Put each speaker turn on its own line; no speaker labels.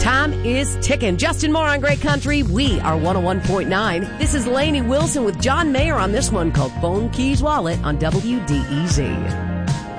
Time is ticking. Justin Moore on Great Country. We are 101.9. This is Lainey Wilson with John Mayer on this one called Phone Keys Wallet on WDEZ.